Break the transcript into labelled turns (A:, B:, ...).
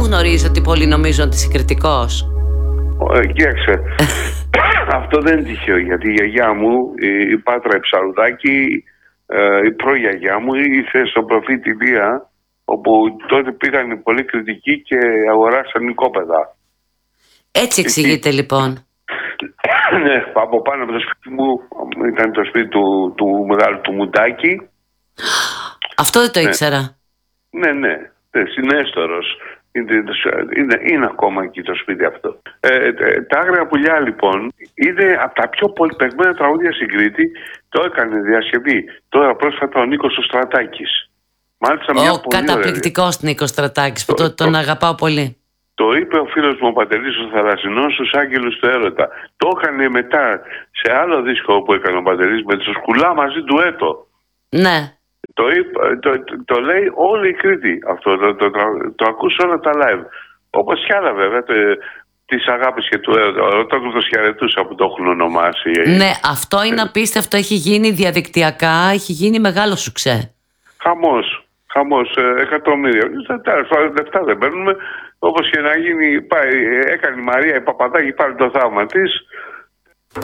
A: μου γνωρίζεις ότι πολλοί νομίζουν ότι είσαι κριτικός.
B: Κοίταξε, αυτό δεν είναι τυχαίο, γιατί η γιαγιά μου, η Πάτρα Ψαρουδάκη, η προγιαγιά μου ήρθε στο προφήτη Λία, όπου τότε πήγαν οι πολύ κριτικοί και αγοράσαν οικόπεδα.
A: Έτσι εξηγείται λοιπόν.
B: Ναι, από πάνω από το σπίτι μου ήταν το σπίτι του μεγάλου του Μουντάκη.
A: Αυτό δεν το ήξερα.
B: Ναι, συνέστορος. Είναι ακόμα εκεί το σπίτι αυτό. Τα Άγρια Πουλιά λοιπόν είναι από τα πιο πολυπαιγμένα τραγούδια στην Κρήτη. Το έκανε διασκευή τώρα πρόσφατα ο Νίκος ο Στρατάκης. Μάλιστα μια πολύ
A: καταπληκτικός Νίκος Στρατάκης που τον αγαπάω πολύ.
B: Το είπε ο φίλος μου ο Παντελής ο Θαλασσινός στους Άγγελους του Έρωτα. Το έκανε μετά σε άλλο δίσκο που έκανε ο Παντελής με τους Σκουλά μαζί ντουέτο.
A: Ναι.
B: Το λέει όλη η Κρήτη αυτό, το ακούς όλα τα live. Όπως κι άλλα βέβαια, της αγάπης και του έρωτα. Όταν το χαιρετούσα που το έχουν ονομάσει.
A: Ναι, αυτό είναι απίστευτο, έχει γίνει διαδικτυακά, έχει γίνει μεγάλο σουξέ.
B: Χαμός, εκατομμύρια. Λεφτά δεν παίρνουμε. Όπως και να γίνει, έκανε η Μαρία η Παπαδάκη πάλι το θαύμα της.